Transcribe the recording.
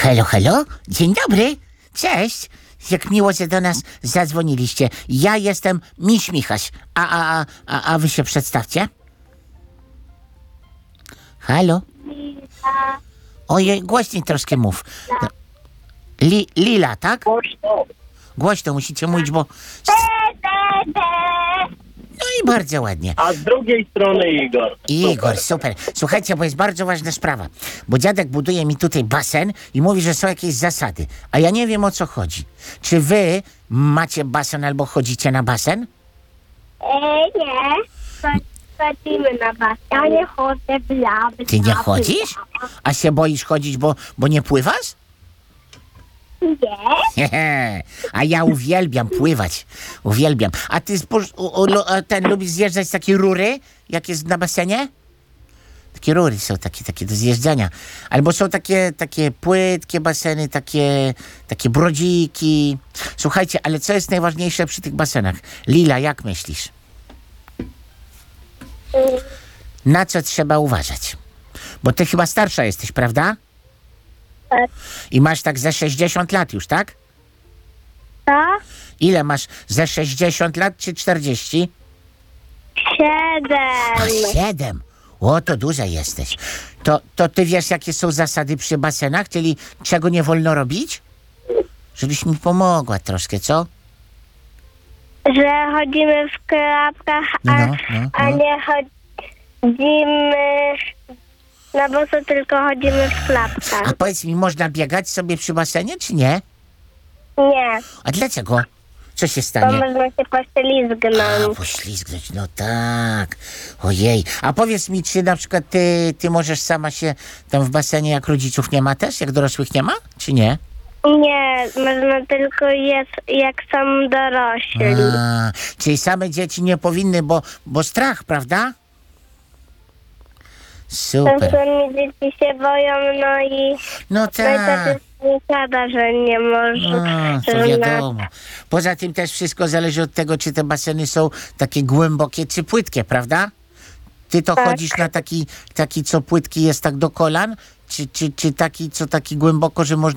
Halo, halo? Dzień dobry. Cześć. Jak miło, że do nas zadzwoniliście. Ja jestem Miś Michaś. A wy się przedstawcie? Halo? Ojej, głośniej troszkę mów. Lila, tak? Głośno musicie mówić, bo... No i bardzo ładnie. A z drugiej strony Igor. Igor, super. Słuchajcie, bo jest bardzo ważna sprawa. Bo dziadek buduje mi tutaj basen i mówi, że są jakieś zasady. A ja nie wiem, o co chodzi. Czy wy macie basen albo chodzicie na basen? Nie. Chodzimy na basen. Ja nie chodzę, bla. Ty nie chodzisz? A się boisz chodzić, bo nie pływasz? Nie. A ja uwielbiam pływać. Uwielbiam. A ty lubisz zjeżdżać z takiej rury, jak jest na basenie? Takie rury są takie do zjeżdżania. Albo są takie płytkie baseny, takie brodziki. Słuchajcie, ale co jest najważniejsze przy tych basenach? Lila, jak myślisz? Na co trzeba uważać? Bo ty chyba starsza jesteś, prawda? Tak. I masz tak ze 60 lat już, tak? Co? Ile masz? Ze 60 lat czy 40? 7. 7. O, to duża jesteś. To ty wiesz, jakie są zasady przy basenach? Czyli czego nie wolno robić? Żebyś mi pomogła troszkę, co? Że chodzimy w klapkach, a nie chodzimy na boso, tylko chodzimy w klapkach. A powiedz mi, można biegać sobie przy basenie, czy nie? Nie, A dlaczego? Co się bo stanie? można się poślizgnąć. Poślizgnąć, no tak. Ojej. A powiedz mi, czy na przykład ty możesz sama się tam w basenie, jak rodziców nie ma też? Jak dorosłych nie ma? Czy nie? Nie, można tylko jak są dorośli. Czyli same dzieci nie powinny, bo strach, prawda? Super. Czasami dzieci się boją, no i No tak. nie gada, że nie można. To wiadomo. Poza tym też wszystko zależy od tego, czy te baseny są takie głębokie, czy płytkie, prawda? Ty to Tak. chodzisz na taki, co płytki jest tak do kolan, czy taki, co taki głęboko, że można